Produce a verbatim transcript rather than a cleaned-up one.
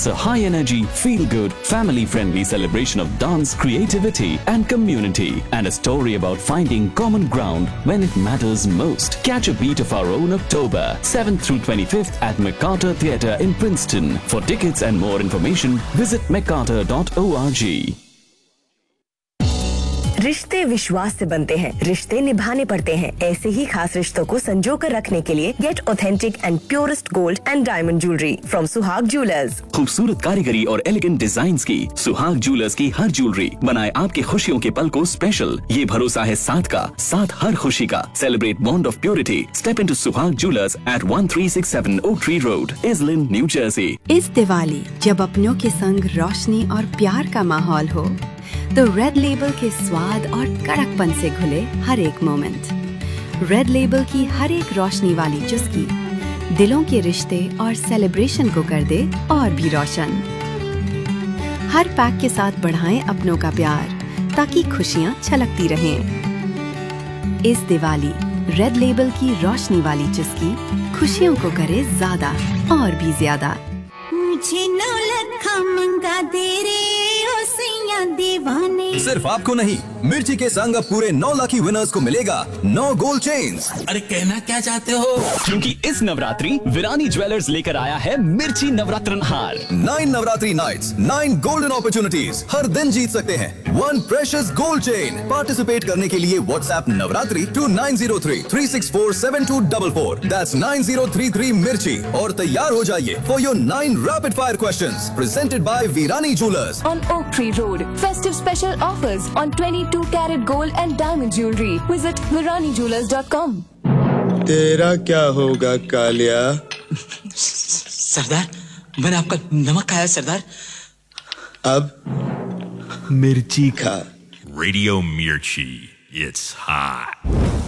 It's a high-energy, feel-good, family-friendly celebration of dance, creativity and community, and a story about finding common ground when it matters most. Catch a beat of our own October, seventh through twenty-fifth at McCarter Theatre in Princeton. For tickets and more information, visit mccarter dot org. रिश्ते विश्वास से बनते हैं, रिश्ते निभाने पड़ते हैं। ऐसे ही खास रिश्तों को संजो कर रखने के लिए gate authentic and purest gold and diamond jewellery from सुहाग ज्वेलर्स। खूबसूरत कारीगरी और एलिगेंट डिजाइन्स की सुहाग ज्वेलर्स की हर ज्वेलरी बनाए आपके खुशियों के पल को स्पेशल। ये भरोसा है साथ का, साथ हर खुशी का। Celebrate bond of purity. Step into सुहाग jewellers eight one three six seven oak tree road, इज़लिन, new Jersey. इस दिवाली जब अपनों के संग रोशनी और प्यार का माहौल हो, तो रेड लेबल के स्वाद और कड़कपन से घुले हर एक मोमेंट। रेड लेबल की हर एक रोशनी वाली चुस्की दिलों के रिश्ते और सेलिब्रेशन को कर दे और भी रोशन। हर पैक के साथ बढ़ाएं अपनों का प्यार, ताकि खुशियां छलकती रहें। इस दिवाली रेड लेबल की रोशनी वाली चुस्की खुशियों को करे ज्यादा और भी ज्यादा। मुझे नौ लखा मंगा दे रे ओ सैया दीवाने। सिर्फ आपको नहीं, मिर्ची के संग अब पूरे नौ लाखी विनर्स को मिलेगा नौ गोल्ड चेन्स। अरे कहना क्या चाहते हो? क्योंकि इस नवरात्रि विरानी ज्वेलर्स लेकर आया है मिर्ची नवरात्रन हार। Nine Navratri nights, nine golden opportunities. हर दिन जीत सकते हैं one precious gold chain. Participate करने के लिए WhatsApp Navratri to nine zero three three six four seven to double four. That's nine zero three three मिर्ची और तैयार हो जाइए for your nine rapid fire questions presented by Virani jewellers on Oak Tree Road. Festive special offers on twenty-two carat gold and diamond jewelry. Visit virani jewelers dot com. तेरा क्या होगा कालिया? सरदार, मैंने आपका नमक खाया सरदार। अब मिर्ची खा। Radio Mirchi, it's hot.